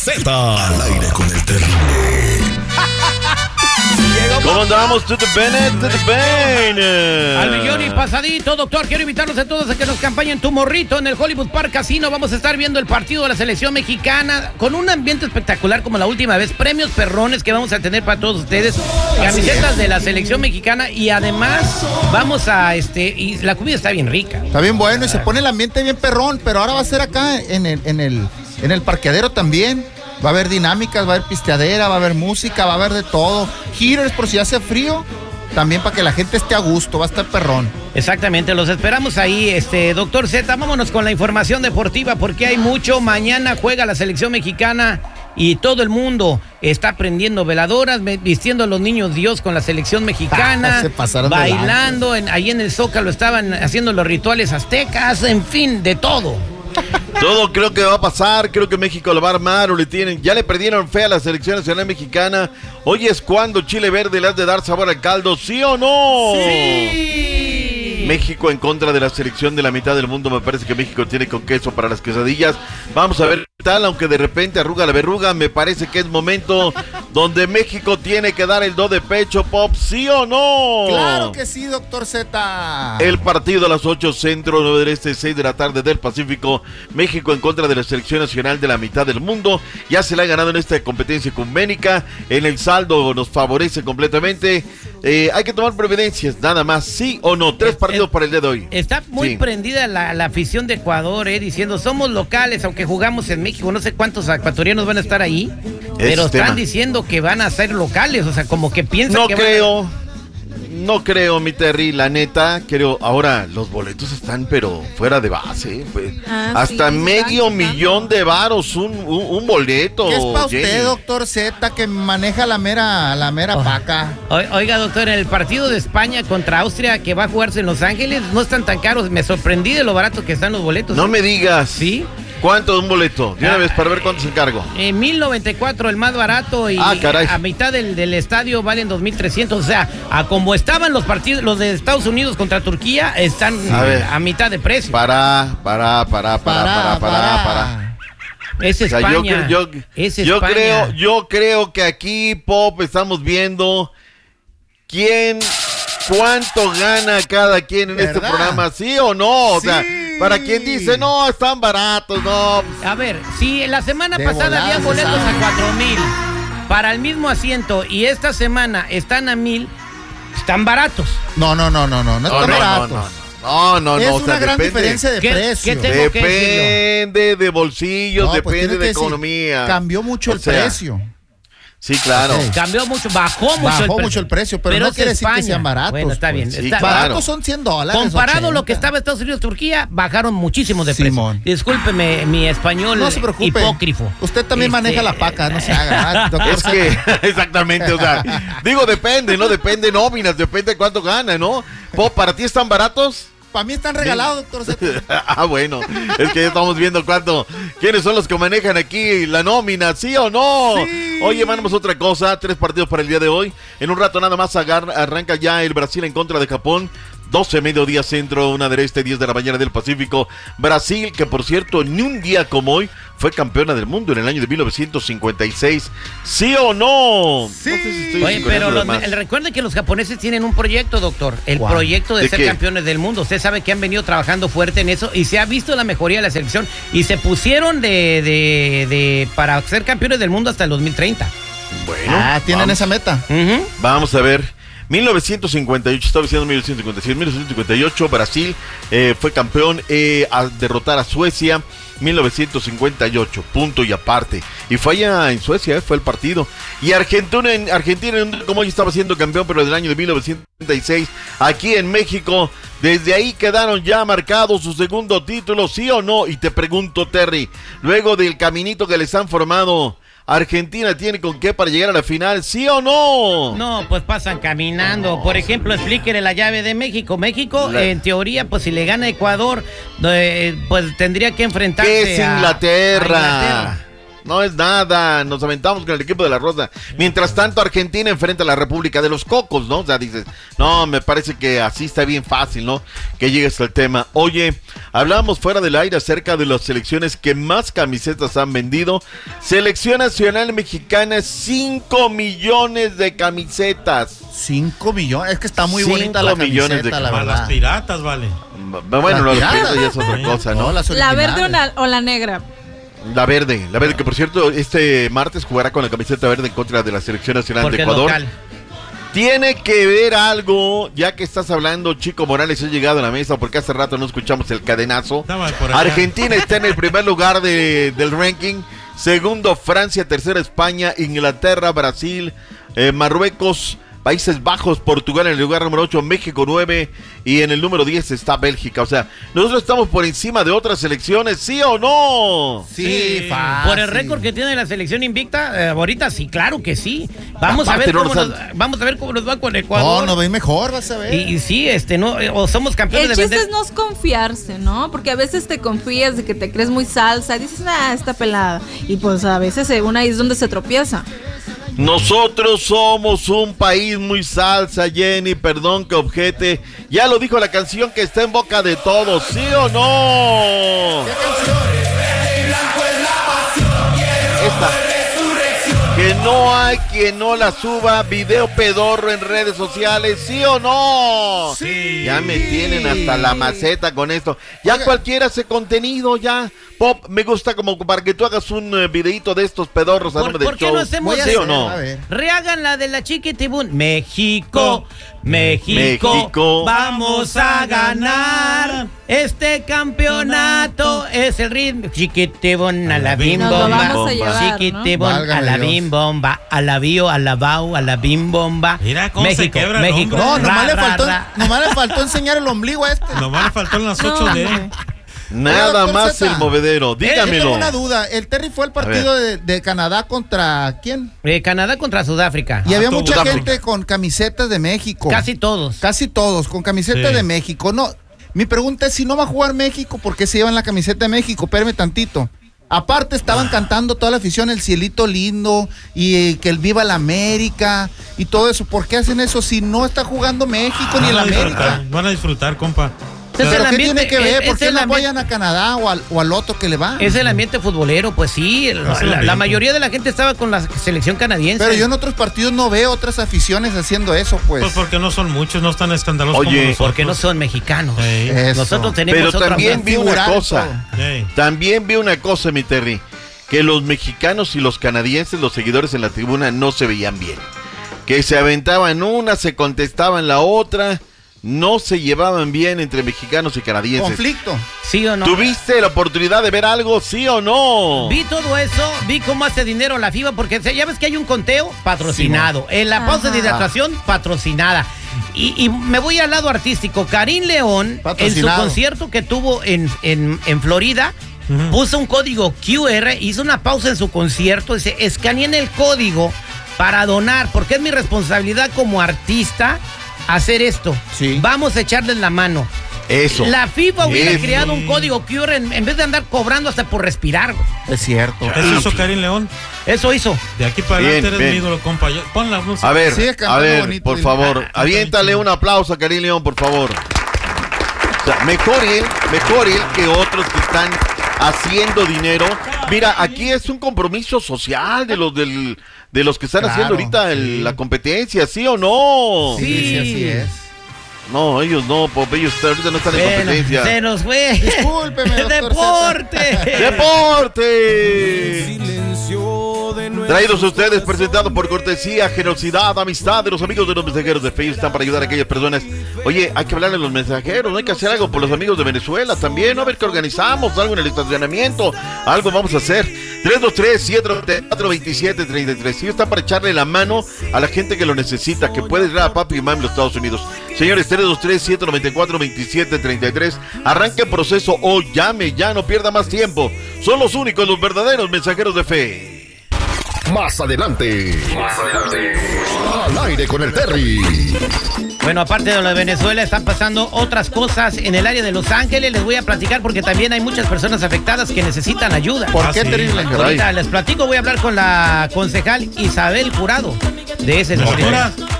Z. Al aire con el terrible. ¿Cómo andamos? To the Bennett, to the Bane. Al millón y pasadito, doctor. Quiero invitarlos a todos a que nos acompañen tu morrito en el Hollywood Park Casino. Vamos a estar viendo el partido de la selección mexicana con un ambiente espectacular como la última vez. Premios perrones que vamos a tener para todos ustedes. Camisetas de la selección mexicana y además vamos a y la comida está bien rica. Está bien bueno y se pone el ambiente bien perrón, pero ahora va a ser acá en el parqueadero también. Va a haber dinámicas, va a haber pisteadera, va a haber música, va a haber de todo. Heaters por si hace frío, también para que la gente esté a gusto, va a estar perrón. Exactamente, los esperamos ahí, doctor Z. Vámonos con la información deportiva porque hay mucho. Mañana juega la selección mexicana y todo el mundo está prendiendo veladoras, vistiendo a los niños Dios con la selección mexicana, bailando, ahí en el Zócalo estaban haciendo los rituales aztecas, en fin, de todo. Todo creo que va a pasar, creo que México lo va a armar o ya le perdieron fe a la selección nacional mexicana. Hoy es cuando Chile Verde le has de dar sabor al caldo, ¿sí o no? ¡Sí! México en contra de la selección de la mitad del mundo, me parece que México tiene con queso para las quesadillas. Vamos a ver qué tal, aunque de repente arruga la verruga, me parece que es momento donde México tiene que dar el do de pecho, Pop, ¿sí o no? Claro que sí, doctor Z. El partido a las 8 centro, 9 del este, 6 de la tarde del Pacífico. México en contra de la selección nacional de la mitad del mundo. Ya se la ha ganado en esta competencia ecuménica. En el saldo nos favorece completamente. Hay que tomar previdencias, nada más, ¿sí o no? 3 partidos para el día de hoy. Está muy prendida la afición de Ecuador, diciendo, somos locales, aunque jugamos en México. No sé cuántos ecuatorianos van a estar ahí, pero están diciendo que van a ser locales, o sea, como que piensan que No creo, mi Terry, la neta, creo, ahora los boletos están pero fuera de base, pues, hasta medio millón de varos un boleto. ¿Qué es para usted, doctor Z, que maneja la mera paca? Oiga, doctor, en el partido de España contra Austria que va a jugarse en Los Ángeles, no están tan caros, me sorprendí de lo barato que están los boletos. No me digas. ¿Sí? ¿Cuánto de un boleto? De una vez para ver cuánto se encargo. 1,094 el más barato y a mitad del estadio valen 2,300. O sea, a como estaban los partidos, los de Estados Unidos contra Turquía, están a mitad de precio. Para. Es España. Yo creo que aquí, Pop, estamos viendo cuánto gana cada quien en este programa, ¿sí o no? O sea, para quien dice, no, están baratos, no. A ver, si la semana pasada había boletos a 4,000 para el mismo asiento y esta semana están a 1,000, están baratos. No están baratos. No. Es una gran diferencia de precio. Depende de bolsillos, depende de economía. Cambió mucho el precio. Sí, claro. Cambió mucho, bajó mucho el precio, pero no quiere decir que sean baratos. Bueno, está bien. Sí, baratos son $100. Comparado a lo que estaba Estados Unidos, Turquía, bajaron muchísimo de precio. Discúlpeme mi español hipócrifo. Usted también maneja la paca, no se haga. Es que, exactamente, o sea, digo, depende, ¿no? Depende nóminas, depende de cuánto gana, ¿no? ¿Para ti están baratos? Para mí están regalados, doctor Z. Bueno, es que ya estamos viendo quiénes son los que manejan aquí la nómina, ¿sí o no? Sí. Oye, mandamos otra cosa, 3 partidos para el día de hoy. En un rato nada más arranca ya el Brasil en contra de Japón. 12 mediodía centro, 1 del este, 10 de la mañana del Pacífico. Brasil, que por cierto, ni un día como hoy, fue campeona del mundo en el año de 1956. ¿Sí o no? Sí. No sé si estoy Oye, pero recuerden que los japoneses tienen un proyecto, doctor. El proyecto de ser campeones del mundo. Usted sabe que han venido trabajando fuerte en eso y se ha visto la mejoría de la selección. Y se pusieron para ser campeones del mundo hasta el 2030. Bueno. ¿Tienen esa meta? Vamos a ver. 1958, estaba diciendo 1958, Brasil fue campeón al derrotar a Suecia. 1958, punto y aparte. Y fue allá en Suecia, fue el partido. Y Argentina, como hoy estaba siendo campeón, pero del año de 1976, aquí en México, desde ahí quedaron ya marcados su segundo título, ¿sí o no? Y te pregunto, Terry, luego del caminito que les han formado, ¿Argentina tiene con qué para llegar a la final, sí o no? No, pues pasan caminando. Por ejemplo, explíquele la llave de México. México, en teoría, pues si le gana a Ecuador, pues tendría que enfrentarse ¿Qué es Inglaterra? a Inglaterra. No es nada, nos aventamos con el equipo de la Rosa. Mientras tanto, Argentina enfrenta a la República de los Cocos, ¿no? O sea, dices, no, me parece que así está bien fácil, ¿no? Que llegues al tema. Oye, hablábamos fuera del aire acerca de las selecciones que más camisetas han vendido. Selección Nacional Mexicana, 5 millones de camisetas. 5 millones, es que está muy bonita la camiseta, la verdad. Las piratas, vale. Bueno, los piratas piratas ya es otra cosa, ¿no? La verde o la negra. La verde, que por cierto, este martes jugará con la camiseta verde en contra de la Selección Nacional Porque de Ecuador. local. Tiene que ver algo, ya que estás hablando, Chico Morales, ha llegado a la mesa porque hace rato no escuchamos el cadenazo. Argentina está en el primer lugar del ranking, segundo Francia, tercera España, Inglaterra, Brasil, Marruecos, Países Bajos, Portugal en el lugar número 8, México 9 y en el número 10 está Bélgica. O sea, nosotros estamos por encima de otras selecciones, ¿sí o no? Sí, fácil. Por el récord que tiene la selección invicta, ahorita sí, claro que sí. Vamos a ver cómo nos va con Ecuador. No, nos ve mejor, vas a ver. Y sí, no, o somos campeones el de chiste vender. es no confiarse, ¿no? Porque a veces te confías de que te crees muy salsa y dices, está pelada. Y pues a veces según ahí es donde se tropieza. Nosotros somos un país muy salsa, Jenny, perdón que objete. Ya lo dijo la canción que está en boca de todos, ¿sí o no? ¿Qué canción? Esta. Que no hay quien no la suba, video pedorro en redes sociales, ¿sí o no? Sí. Ya me tienen hasta la maceta con esto. Ya Oiga. cualquiera hace contenido, ya. Pop, me gusta como para que tú hagas un videíto de estos pedorros a nombre del ¿Por qué show. no hacemos ¿Sí o no? A ver. Rehagan la de la Chiquitibún. México, vamos a ganar este campeonato. Es el ritmo. Chiquitibún, a la bim Nos lo bomba. vamos a llevar, Chiquitibún, ¿no? a la Válgame bim bomba. A la bio, a la bau, a la bim bomba. Mira cómo se quebra el hombre. No, nomás Ra. le faltó enseñar el ombligo a este. Nomás le faltaron las 8 de él. Nada Oiga, más Zeta. el movedero, Yo tengo dígamelo. una duda. El Terry fue al partido de Canadá contra ¿quién? Canadá contra Sudáfrica. Y había tuvo mucha Sudáfrica. gente con camisetas de México. Casi todos. Casi todos, con camiseta Sí. de México. No, mi pregunta es si no va a jugar México, ¿por qué se llevan la camiseta de México? Espérame tantito. Aparte estaban cantando toda la afición el cielito lindo y que el viva la América y todo eso. ¿Por qué hacen eso si no está jugando México ni el América? Van a disfrutar, compa. Es ¿Pero el qué ambiente, tiene que ver? ¿Por es qué el no ambiente. apoyan a Canadá o al otro que le va? Es el ambiente futbolero, pues sí. La mayoría de la gente estaba con la selección canadiense. Pero yo en otros partidos no veo otras aficiones haciendo eso, pues. Pues porque no son muchos, no están escandalosos Oye, como nosotros. porque no son mexicanos. Ey. Eso. Nosotros tenemos Pero otra también vi una figurar cosa. Ey. También vi una cosa, mi Terry. Que los mexicanos y los canadienses, los seguidores en la tribuna, no se veían bien. Que se aventaban una, se contestaban la otra. No se llevaban bien entre mexicanos y canadienses. Conflicto. ¿Sí o no? ¿Tuviste la oportunidad de ver algo, sí o no? Vi todo eso, vi cómo hace dinero la FIBA, porque ya ves que hay un conteo patrocinado. En la pausa de hidratación, patrocinada. Y me voy al lado artístico. Karim León, en su Patrocinado. concierto que tuvo en Florida, puso un código QR, hizo una pausa en su concierto, dice, escaneen el código para donar, porque es mi responsabilidad como artista hacer esto. Sí. Vamos a echarles la mano. Eso. La FIFA hubiera Eso. creado un código QR en vez de andar cobrando hasta por respirar, güey. Es cierto. Eso hizo Karim León. Eso hizo. De aquí para Bien, adelante eres bien. mi ídolo, compa. Pon la música. A ver, Sigue cantando bonito, por dile. favor, aviéntale un aplauso a Karim León, por favor. O sea, mejor él que otros que están haciendo dinero. Mira, aquí es un compromiso social de los que están Claro, haciendo ahorita la competencia, ¿sí o no? Sí, así es. No, ellos no, Pop, ellos ahorita no están en Bueno, competencia. se nos fue. Discúlpeme, doctor ¡Deporte! ¡Deporte! Traídos a ustedes, presentado por cortesía, generosidad, amistad de los amigos de los mensajeros de Facebook. Están para ayudar a aquellas personas. Oye, hay que hablarle a los mensajeros, no hay que hacer algo por los amigos de Venezuela también, ¿no? A ver qué organizamos, algo en el estacionamiento, algo vamos a hacer. 323-794-2733. Ellos están para echarle la mano a la gente que lo necesita, que puede ir a papi y mami en los Estados Unidos. Señores, 323-794-2733. Arranque el proceso hoy, llame, ya no pierda más tiempo. Son los únicos, los verdaderos mensajeros de fe. Más adelante. Al aire con el Terry. Bueno, aparte de lo de Venezuela, están pasando otras cosas en el área de Los Ángeles. Les voy a platicar porque también hay muchas personas afectadas que necesitan ayuda. ¿Por qué, sí. terrible? Ahorita les platico, voy a hablar con la concejal Isabel Jurado de ese distrito. Doctora.